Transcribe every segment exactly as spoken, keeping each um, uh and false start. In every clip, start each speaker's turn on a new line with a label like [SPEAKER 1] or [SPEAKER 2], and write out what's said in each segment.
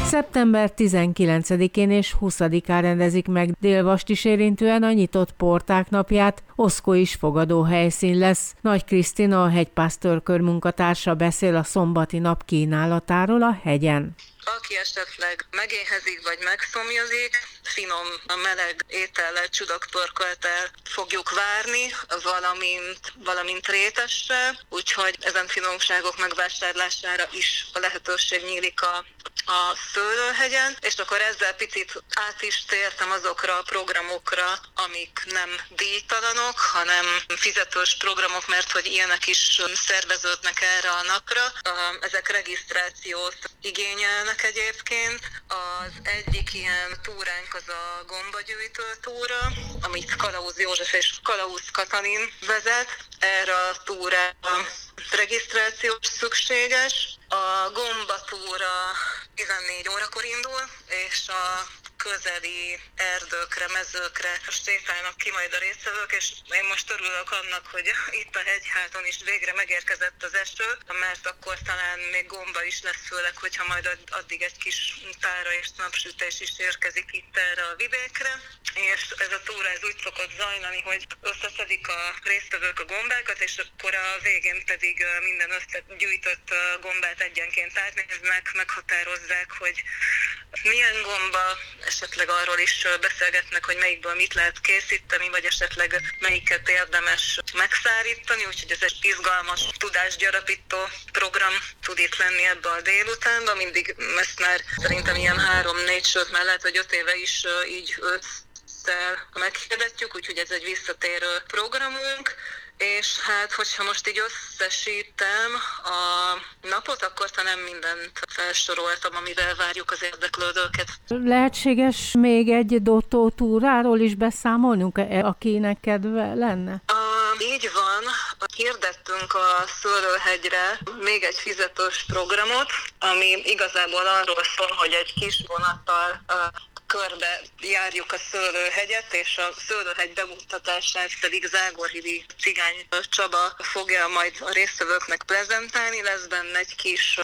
[SPEAKER 1] szeptember tizenkilencedikén és huszadikán rendezik meg Dél-Vastis érintően a nyitott porták napját. Oszkó is fogadó helyszín lesz. Nagy Krisztina, a hegypásztor munkatársa beszél a szombati nap kínálatáról a hegyen.
[SPEAKER 2] Aki esetleg megéhezik vagy megszomjazik, finom, meleg étellel, csudaktorkoltál fogjuk várni, valamint, valamint rétessel, úgyhogy ezen finomságok megvásárlására is a lehetőség nyílik a a Szőlőhegyen, és akkor ezzel picit át is tértem azokra a programokra, amik nem díjtalanok, hanem fizetős programok, mert hogy ilyenek is szerveződnek erre a napra. Ezek regisztrációt igényelnek egyébként. Az egyik ilyen túránk az a gombagyűjtő túra, amit Kalausz József és Kalausz Katalin vezet. Erre a túrára regisztráció szükséges. A gombatúra tizennégy órakor indul, és a közeli erdőkre, mezőkre sétálnak ki majd a résztvevők, és én most örülök annak, hogy itt a hegyháton is végre megérkezett az eső, mert akkor talán még gomba is lesz, főleg, hogyha majd addig egy kis tára és napsütés is érkezik itt erre a vidékre. És ez a túra ez úgy szokott zajlani, hogy összeszedik a résztvevők a gombákat, és akkor a végén pedig minden összegyűjtött gombát egyenként átnéznek, meghatározzák, hogy milyen gomba, esetleg arról is beszélgetnek, hogy melyikből mit lehet készíteni, vagy esetleg melyiket érdemes megszárítani, úgyhogy ez egy izgalmas, tudásgyarapító program tud itt lenni ebbe a délutánba. Mindig ezt már szerintem ilyen három-négy, sőt már lehet, hogy öt éve is így ősszel meghirdetjük, úgyhogy ez egy visszatérő programunk. És hát, hogyha most így összesítem a napot, akkor talán mindent felsoroltam, amivel várjuk az érdeklődőket.
[SPEAKER 1] Lehetséges még egy Dotto túráról is beszámolnunk, akinek kedve lenne?
[SPEAKER 2] A, így van, hirdettünk a Szőlőhegyre még egy fizetős programot, ami igazából arról szól, hogy egy kis vonattal körbe járjuk a Szőlőhegyet, és a Szőlőhegy bemutatását pedig Zágorhidi Cigány Csaba fogja majd a résztvevőknek prezentálni. Lesz benne egy kis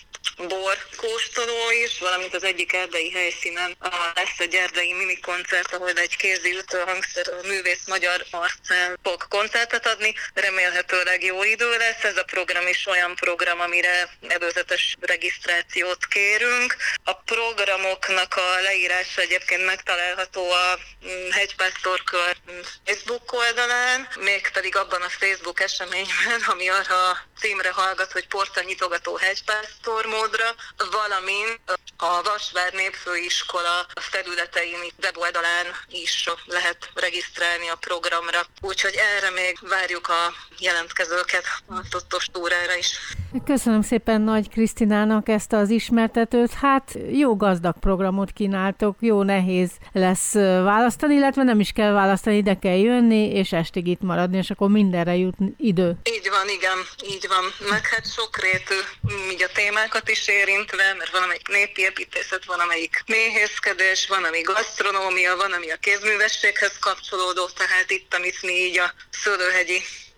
[SPEAKER 2] borkóstoló is, valamint az egyik erdei helyszínen lesz egy erdei minikoncert, ahol egy kézi ütőhangszer művész Magyar Marcell fog koncertet adni. Remélhetőleg jó idő lesz. Ez a program is olyan program, amire előzetes regisztrációt kérünk. A programoknak a leírása egyébként megtalálható a Hegypásztorkör Facebook oldalán, mégpedig abban a Facebook eseményben, ami arra a címre hallgat, hogy porta nyitogató hegypásztor módra, valamint a Vasvár Népfőiskola felületein weboldalán is lehet regisztrálni a programra. Úgyhogy erre még várjuk a jelentkezőket a Dottos túrára is.
[SPEAKER 1] Köszönöm szépen Nagy Krisztinának ezt az ismertetőt. Hát jó gazdag programot kínáltok, jó nehéz lesz választani, illetve nem is kell választani, de kell jönni, és estig itt maradni, és akkor mindenre jut idő.
[SPEAKER 2] Így van, igen, így van. Meg hát sokrétű így a témákat is érintve, mert van amelyik népi építészet, van amelyik méhészkedés, van ami gasztronómia, van ami a kézművességhez kapcsolódó, tehát itt, amit mi így a Szőlőhegyi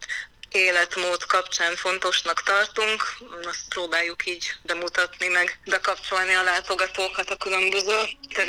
[SPEAKER 2] életmód kapcsán fontosnak tartunk, azt próbáljuk így bemutatni, meg bekapcsolni a látogatókat a különböző